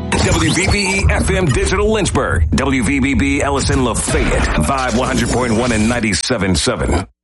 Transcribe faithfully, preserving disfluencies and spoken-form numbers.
W V B E F M Digital Lynchburg. W V B B Ellison Lafayette. Vibe one hundred point one and ninety-seven point seven.